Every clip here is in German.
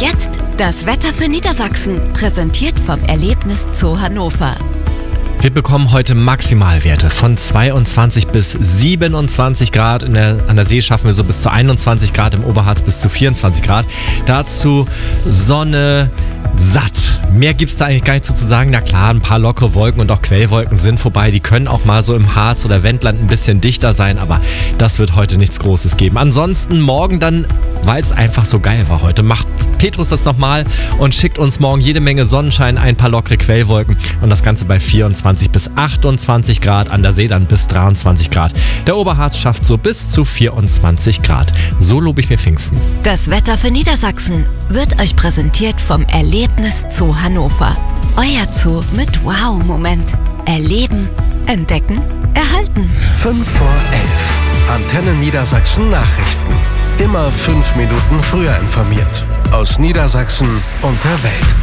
jetzt das Wetter für Niedersachsen, präsentiert vom Erlebnis Zoo Hannover. Wir bekommen heute Maximalwerte von 22 bis 27 Grad. An der See schaffen wir so bis zu 21 Grad, im Oberharz bis zu 24 Grad. Dazu Sonne, satt. Mehr gibt es da eigentlich gar nicht zu sagen. Na klar, ein paar lockere Wolken und auch Quellwolken sind vorbei. Die können auch mal so im Harz oder Wendland ein bisschen dichter sein, aber das wird heute nichts Großes geben. Ansonsten morgen dann, weil es einfach so geil war heute, macht Petrus das nochmal und schickt uns morgen jede Menge Sonnenschein, ein paar lockere Quellwolken und das Ganze bei 24 bis 28 Grad, an der See dann bis 23 Grad. Der Oberharz schafft so bis zu 24 Grad. So lobe ich mir Pfingsten. Das Wetter für Niedersachsen wird euch präsentiert vom Erlebnis Zoo Hannover. Euer Zoo mit Wow-Moment. Erleben, entdecken, erhalten. 5 vor 11. Antenne Niedersachsen Nachrichten. Immer 5 Minuten früher informiert. Aus Niedersachsen und der Welt.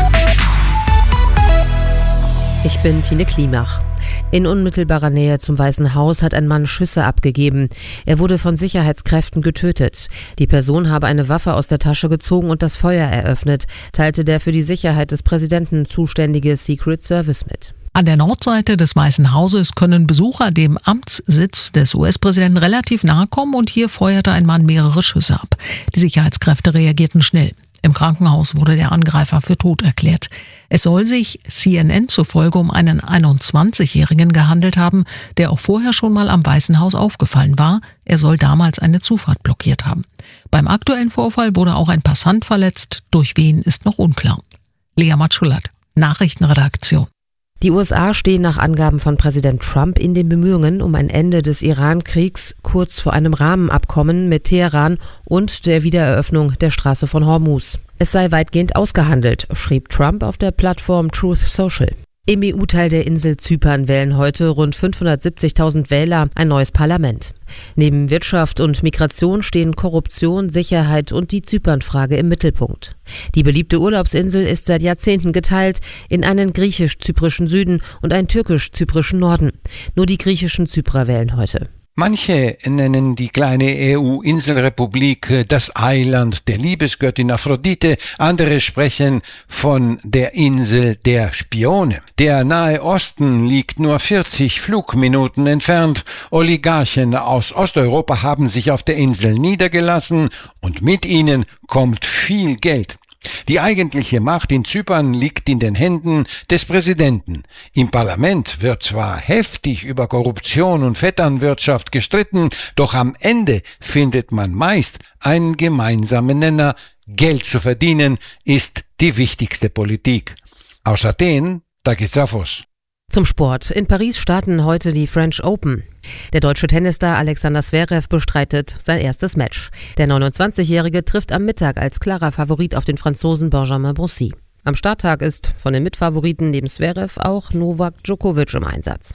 Ich bin Tine Klimach. In unmittelbarer Nähe zum Weißen Haus hat ein Mann Schüsse abgegeben. Er wurde von Sicherheitskräften getötet. Die Person habe eine Waffe aus der Tasche gezogen und das Feuer eröffnet, teilte der für die Sicherheit des Präsidenten zuständige Secret Service mit. An der Nordseite des Weißen Hauses können Besucher dem Amtssitz des US-Präsidenten relativ nahe kommen und hier feuerte ein Mann mehrere Schüsse ab. Die Sicherheitskräfte reagierten schnell. Im Krankenhaus wurde der Angreifer für tot erklärt. Es soll sich CNN zufolge um einen 21-Jährigen gehandelt haben, der auch vorher schon mal am Weißen Haus aufgefallen war. Er soll damals eine Zufahrt blockiert haben. Beim aktuellen Vorfall wurde auch ein Passant verletzt. Durch wen ist noch unklar. Lea Matschulat, Nachrichtenredaktion. Die USA stehen nach Angaben von Präsident Trump in den Bemühungen um ein Ende des Iran-Kriegs kurz vor einem Rahmenabkommen mit Teheran und der Wiedereröffnung der Straße von Hormuz. Es sei weitgehend ausgehandelt, schrieb Trump auf der Plattform Truth Social. Im EU-Teil der Insel Zypern wählen heute rund 570.000 Wähler ein neues Parlament. Neben Wirtschaft und Migration stehen Korruption, Sicherheit und die Zypernfrage im Mittelpunkt. Die beliebte Urlaubsinsel ist seit Jahrzehnten geteilt in einen griechisch-zyprischen Süden und einen türkisch-zyprischen Norden. Nur die griechischen Zyprer wählen heute. Manche nennen die kleine EU-Inselrepublik das Eiland der Liebesgöttin Aphrodite, andere sprechen von der Insel der Spione. Der Nahe Osten liegt nur 40 Flugminuten entfernt. Oligarchen aus Osteuropa haben sich auf der Insel niedergelassen und mit ihnen kommt viel Geld. Die eigentliche Macht in Zypern liegt in den Händen des Präsidenten. Im Parlament wird zwar heftig über Korruption und Vetternwirtschaft gestritten, doch am Ende findet man meist einen gemeinsamen Nenner. Geld zu verdienen ist die wichtigste Politik. Aus Athen, Takis Trafos. Zum Sport. In Paris starten heute die French Open. Der deutsche Tennisstar Alexander Zverev bestreitet sein erstes Match. Der 29-Jährige trifft am Mittag als klarer Favorit auf den Franzosen Benjamin Bonzi. Am Starttag ist von den Mitfavoriten neben Zverev auch Novak Djokovic im Einsatz.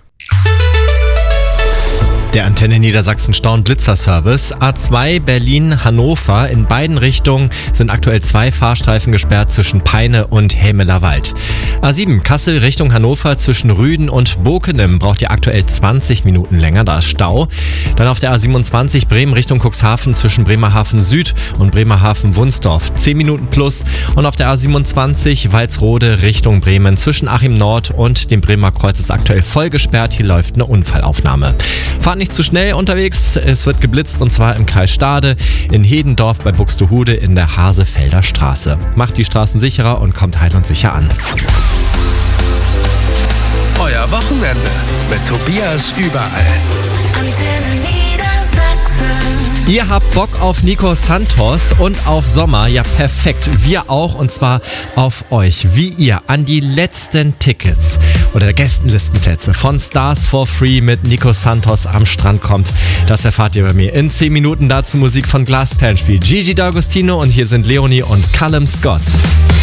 Der Antenne Niedersachsen Stau'n-Blitzer-Service. A2 Berlin-Hannover. In beiden Richtungen sind aktuell 2 Fahrstreifen gesperrt zwischen Peine und Helmeler Wald. A7 Kassel Richtung Hannover zwischen Rüden und Bokenem braucht ihr aktuell 20 Minuten länger, da ist Stau. Dann auf der A27 Bremen Richtung Cuxhaven zwischen Bremerhaven Süd und Bremerhaven Wunsdorf 10 Minuten plus. Und auf der A27 Walsrode Richtung Bremen zwischen Achim Nord und dem Bremer Kreuz ist aktuell voll gesperrt. Hier läuft eine Unfallaufnahme. Fahrt nicht zu schnell unterwegs, es wird geblitzt und zwar im Kreis Stade, in Hedendorf bei Buxtehude in der Hasefelder Straße. Macht die Straßen sicherer und kommt heil und sicher an. Euer Wochenende mit Tobias überall. Antenne Niedersachsen. Ihr habt Bock auf Nico Santos und auf Sommer, ja perfekt, wir auch und zwar auf euch, wie ihr an die letzten Tickets oder Gästenlistenplätze von Stars for Free mit Nico Santos am Strand kommt. Das erfahrt ihr bei mir in 10 Minuten, dazu Musik von Glasperlenspiel, Gigi D'Agostino und hier sind Leonie und Callum Scott.